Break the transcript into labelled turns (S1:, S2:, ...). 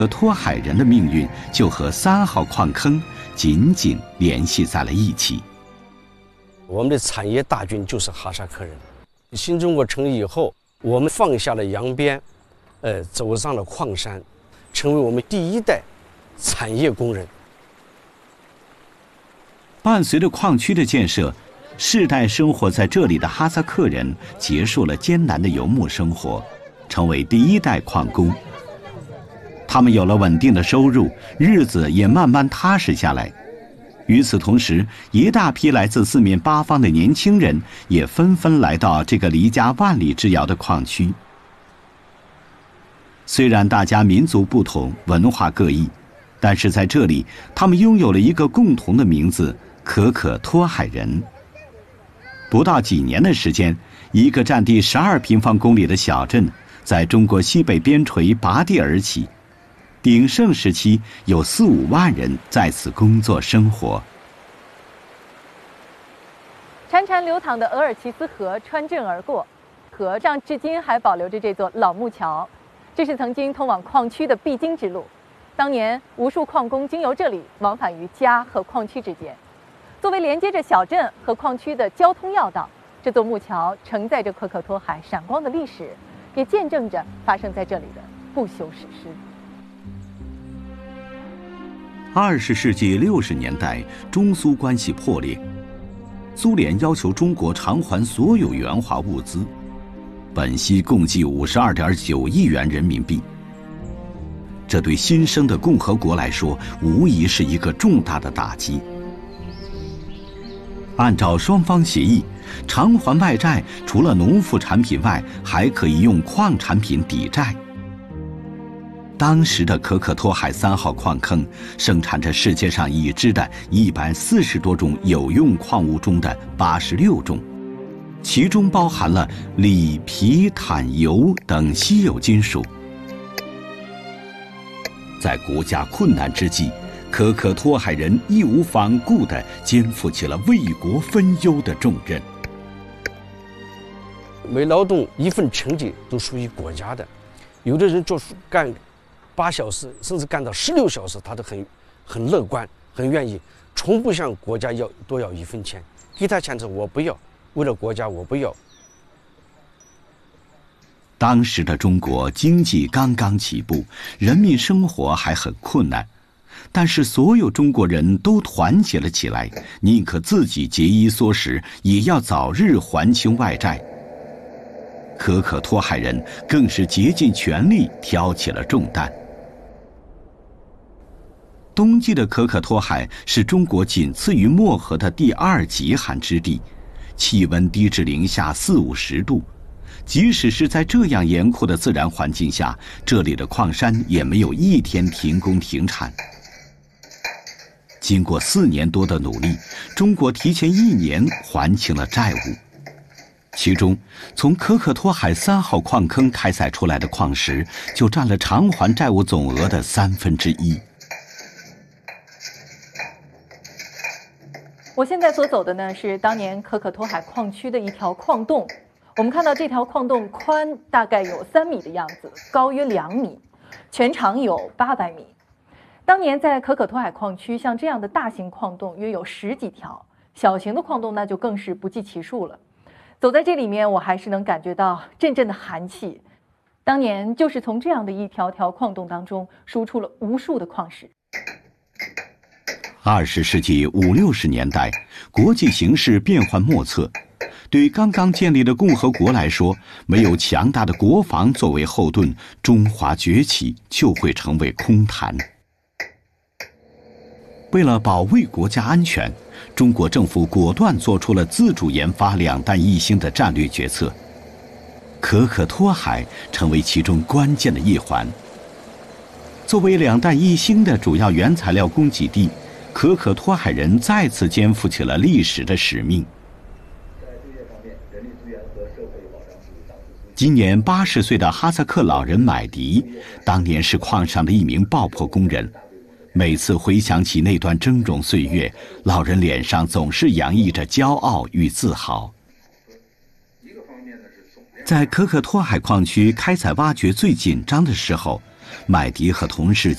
S1: 托海人的命运就和3号矿坑紧紧联系在了一起。
S2: 我们的产业大军就是哈萨克人。新中国成立以后，我们放下了扬鞭，走上了矿山，成为我们第一代产业工人。
S1: 伴随着矿区的建设，世代生活在这里的哈萨克人结束了艰难的游牧生活，成为第一代矿工。他们有了稳定的收入，日子也慢慢踏实下来。与此同时，一大批来自四面八方的年轻人也纷纷来到这个离家万里之遥的矿区。虽然大家民族不同，文化各异，但是在这里，他们拥有了一个共同的名字——可可托海人。不到几年的时间，一个占地12平方公里的小镇，在中国西北边陲拔地而起。鼎盛时期有4、5万人在此工作生活。
S3: 潺潺流淌的额尔齐斯河穿镇而过，河上至今还保留着这座老木桥，这是曾经通往矿区的必经之路。当年无数矿工经由这里往返于家和矿区之间。作为连接着小镇和矿区的交通要道，这座木桥承载着可可托海闪光的历史，也见证着发生在这里的不朽史诗。
S1: 20世纪60年代，中苏关系破裂，苏联要求中国偿还所有援华物资，本息共计52.9亿元人民币。这对新生的共和国来说，无疑是一个重大的打击。按照双方协议，偿还外债除了农副产品外，还可以用矿产品抵债。当时的可可托海3号矿坑生产着世界上已知的140多种有用矿物中的86种，其中包含了锂、铍、碳、铀等稀有金属。在国家困难之际，可可托海人义无反顾地肩负起了为国分忧的重任。
S2: 每劳动一份成绩都属于国家的，有的人干8小时，甚至干到16小时，他都很乐观，很愿意，从不向国家多要1分钱。给他钱的时候我不要，为了国家我不要。
S1: 当时的中国经济刚刚起步，人民生活还很困难，但是所有中国人都团结了起来，宁可自己节衣缩食，也要早日还清外债。可可托海人更是竭尽全力挑起了重担。冬季的可可托海是中国仅次于漠河的第2极寒之地，气温低至零下40-50度。即使是在这样严酷的自然环境下，这里的矿山也没有一天停工停产。经过4年多的努力，中国提前1年还清了债务。其中，从可可托海3号矿坑开采出来的矿石，就占了偿还债务总额的1/3。
S3: 我现在所走的呢，是当年可可托海矿区的一条矿洞。我们看到这条矿洞宽大概有3米的样子，高约2米，全长有800米。当年在可可托海矿区，像这样的大型矿洞约有10几条，小型的矿洞那就更是不计其数了。走在这里面，我还是能感觉到阵阵的寒气。当年就是从这样的一条条矿洞当中输出了无数的矿石。
S1: 20世纪50、60年代，国际形势变幻莫测，对刚刚建立的共和国来说，没有强大的国防作为后盾，中华崛起就会成为空谈。为了保卫国家安全，中国政府果断做出了自主研发2弹1星的战略决策，可可托海成为其中关键的一环。作为2弹1星的主要原材料供给地，可可托海人再次肩负起了历史的使命。今年80岁的哈萨克老人买迪，当年是矿上的一名爆破工人。每次回想起那段峥嵘岁月，老人脸上总是洋溢着骄傲与自豪。在可可托海矿区开采挖掘最紧张的时候，买迪和同事